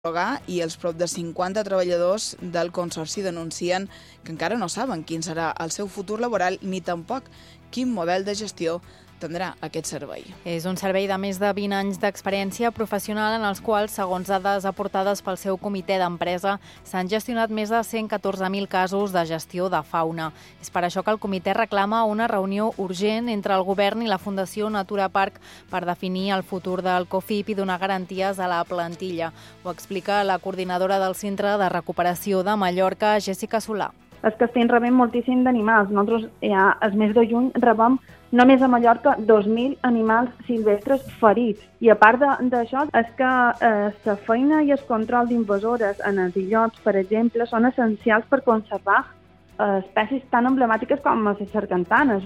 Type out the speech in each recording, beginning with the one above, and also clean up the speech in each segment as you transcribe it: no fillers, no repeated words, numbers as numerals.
i els prop de 50 treballadors del Consorci denuncien que encara no saben quin serà el seu futur laboral ni tampoc quin model de gestió tindrà aquest servei. És un servei de més de 20 anys d'experiència professional en els quals, segons dades aportades pel seu comitè d'empresa, s'han gestionat més de 114.000 casos de gestió de fauna. És per això que el comitè reclama una reunió urgent entre el govern i la Fundació Natura Park per definir el futur del COFIP i donar garanties a la plantilla. Ho explica la coordinadora del Centre de Recuperació de Mallorca, Jessica Solà. És que estem rebent moltíssim d'animals. Nosaltres ja el mes de juny rebem només a Mallorca 2.000 animals silvestres ferits. I a part d'això, és que la feina i el control d'invasores en els illots, per exemple, són essencials per conservar espècies tan emblemàtiques com les sargantanes.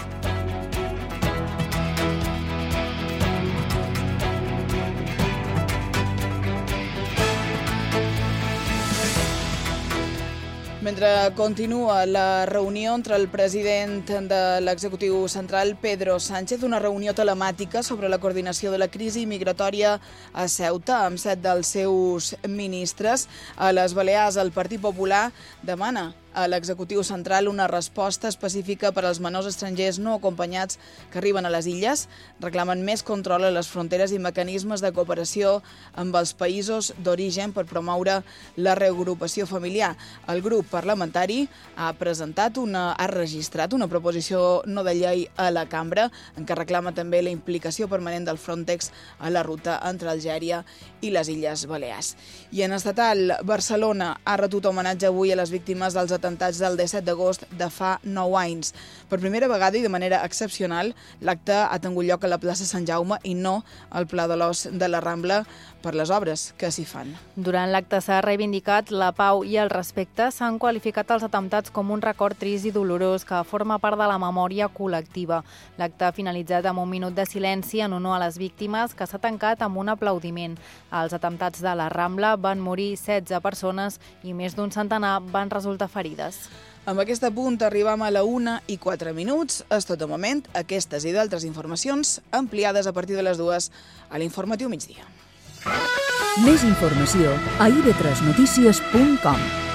Mentre continua la reunió entre el president de l'executiu central, Pedro Sánchez, una reunió telemàtica sobre la coordinació de la crisi migratòria a Ceuta, amb 7 dels seus ministres. A les Balears, el Partit Popular demana a l'executiu central una resposta específica per als menors estrangers no acompanyats que arriben a les illes. Reclamen més control a les fronteres i mecanismes de cooperació amb els països d'origen per promoure la reagrupació familiar. El grup parlamentari ha registrat una proposició no de llei a la cambra en què reclama també la implicació permanent del Frontex a la ruta entre Algèria i les Illes Balears. I en estatal, Barcelona ha retut homenatge avui a les víctimes dels atentats del 17 d'agost de fa 9 anys. Per primera vegada i de manera excepcional, l'acte ha tingut lloc a la plaça Sant Jaume i no al Pla de l'Os de la Rambla per les obres que s'hi fan. Durant l'acte s'ha reivindicat la pau i el respecte. S'han qualificat els atemptats com un record trist i dolorós que forma part de la memòria col·lectiva. L'acte ha finalitzat amb un minut de silenci en honor a les víctimes, que s'ha tancat amb un aplaudiment. Als atemptats de la Rambla van morir 16 persones i més d'un centenar van resultar ferides. Amb aquest apunt arribam a la 1:04. És tot el moment. Aquestes i d'altres informacions ampliades a partir de les 2 a l'Informatiu Migdia. Més informació a ib3notícies.com.